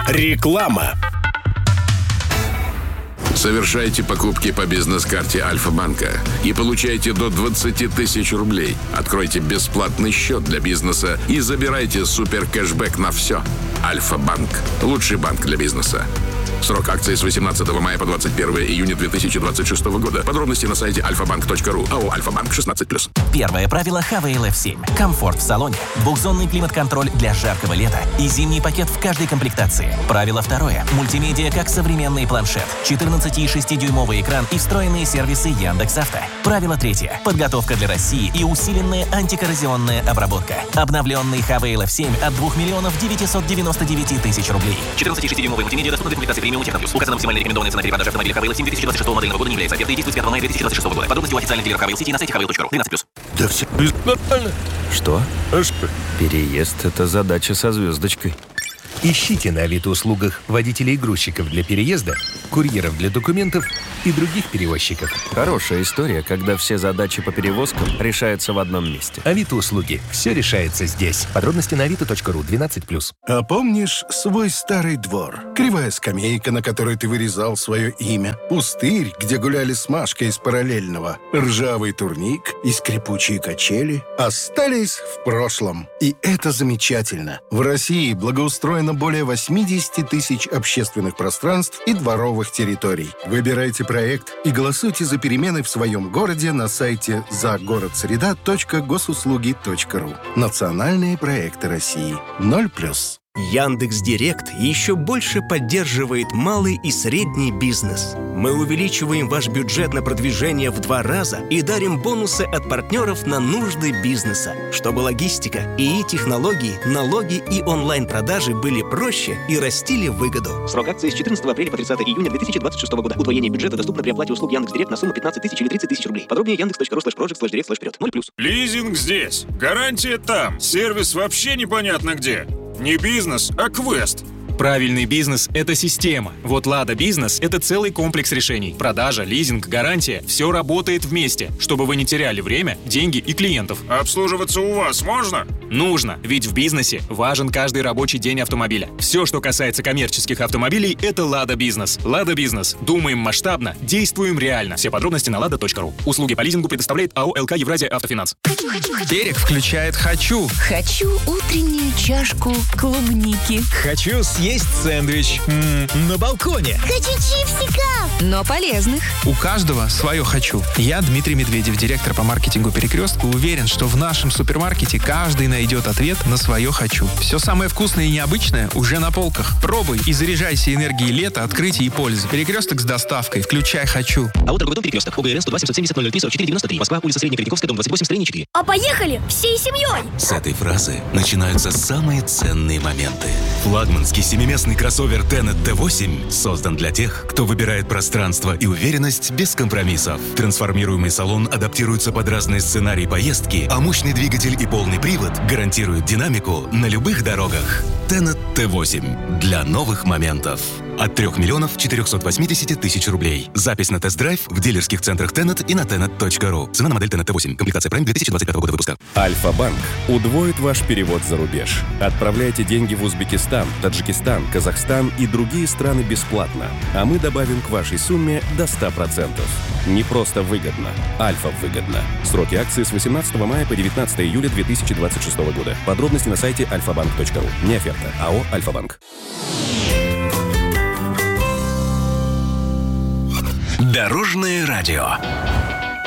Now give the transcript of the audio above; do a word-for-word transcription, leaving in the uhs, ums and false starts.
Реклама. Совершайте покупки по бизнес-карте Альфа-банка и получайте до двадцать тысяч рублей. Откройте бесплатный счет для бизнеса и забирайте супер-кэшбэк на все. Альфа-банк. Лучший банк для бизнеса. Срок акции с восемнадцатого мая по двадцать первое июня две тысячи двадцать шестого года. Подробности на сайте альфа банк точка ру. АО «Альфа-банк» шестнадцать плюс. Первое правило эйч ви эл эф семь. Комфорт в салоне. Двухзонный климат-контроль для жаркого лета и зимний пакет в каждой комплектации. Правило второе. Мультимедиа как современный планшет. четырнадцати и шестидюймовый экран и встроенные сервисы Яндекс.Авто. Правило третье. Подготовка для России и усиленная антикоррозионная обработка. Обновленный эйч ви эл эф семь от двух миллионов девятисот девяноста девяти тысяч рублей. четырнадцати и шестидюймовый мультимедиа доступна для комплектации премиум Техноплюс. Указана максимальная рекомендованная цена перепродажи автомобиля эйч ви эл эф семь две тысячи двадцать шестого модельного года не является офертой и действует с пятого мая две тысячи двадцать шестого года. Подробности у официальных дилеров эйч ви эл City на сайте эйч ви эл точка ру. тринадцать плюс. Да все нормально. Что? А что? Переезд — это задача со звездочкой. Ищите на Авито-услугах водителей и грузчиков для переезда, курьеров для документов и других перевозчиков. Хорошая история, когда все задачи по перевозкам решаются в одном месте. Авито-услуги. Все решается здесь. Подробности на авито точка ру. двенадцать плюс. А помнишь свой старый двор? Кривая скамейка, на которой ты вырезал свое имя. Пустырь, где гуляли с Машкой из параллельного. Ржавый турник и скрипучие качели остались в прошлом. И это замечательно. В России благоустроено более восемьдесят тысяч общественных пространств и дворовых территорий. Выбирайте проект и голосуйте за перемены в своем городе на сайте загородсреда точка госуслуги точка ру. Национальные проекты России. ноль плюс. Яндекс.Директ еще больше поддерживает малый и средний бизнес. Мы увеличиваем ваш бюджет на продвижение в два раза и дарим бонусы от партнеров на нужды бизнеса, чтобы логистика, ИИ технологии, налоги и онлайн-продажи были проще и растили выгоду. Срок акции с четырнадцатого апреля по тридцатое июня две тысячи двадцать шестого года. Удвоение бюджета доступно при оплате услуг Яндекс.Директ на сумму пятнадцать тысяч или тридцать тысяч рублей. Подробнее яндекс точка ру слэш проджект слэш директ слэш вперед. ноль плюс. Лизинг здесь. Гарантия там. Сервис вообще непонятно где. Не бизнес, а квест. Правильный бизнес – это система. Вот Лада Бизнес – это целый комплекс решений. Продажа, лизинг, гарантия – все работает вместе, чтобы вы не теряли время, деньги и клиентов. Обслуживаться у вас можно? Нужно, ведь в бизнесе важен каждый рабочий день автомобиля. Все, что касается коммерческих автомобилей – это Лада Бизнес. Лада Бизнес. Думаем масштабно, действуем реально. Все подробности на лада точка ру. Услуги по лизингу предоставляет АО эл ка Евразия Автофинанс. Хочу, хочу, хочу. Терек включает «Хочу». Хочу утреннюю чашку клубники. Хочу съесть Есть сэндвич м-м, на балконе. Хочу чипсиков, но полезных. У каждого свое «хочу». Я, Дмитрий Медведев, директор по маркетингу «Перекрестка», уверен, что в нашем супермаркете каждый найдет ответ на свое «хочу». Все самое вкусное и необычное уже на полках. Пробуй и заряжайся энергией лета, открытия и пользы. «Перекресток» с доставкой. Включай «хочу». А вот торговый дом «Перекресток». ОГРН сто два семьсот семьдесят ноль ноль три сорок четыре девяносто три. Москва, улица Среднекредиковская, дом двадцать восемь, строение четыре. А поехали всей семьей! С этой фразы начинаются самые ценные моменты. Флагманский семиместный кроссовер Tenet тэ восемь создан для тех, кто выбирает пространство и уверенность без компромиссов. Трансформируемый салон адаптируется под разные сценарии поездки, а мощный двигатель и полный привод гарантируют динамику на любых дорогах. Tenet тэ восемь для новых моментов. От трёх миллионов четырёхсот восьмидесяти тысяч рублей. Запись на тест-драйв в дилерских центрах Tenet и на tenet точка ру. Цена на модель Tenet тэ восемь. Комплектация Prime две тысячи двадцать пятого года выпуска. Альфа-банк удвоит ваш перевод за рубеж. Отправляйте деньги в Узбекистан, Таджикистан, Казахстан и другие страны бесплатно. А мы добавим к вашей сумме до ста процентов. Не просто выгодно. Альфа выгодно. Сроки акции с восемнадцатого мая по девятнадцатое июля две тысячи двадцать шестого года. Подробности на сайте альфа банк точка ру. Не оферта. АО «Альфа-банк». Дорожное радио.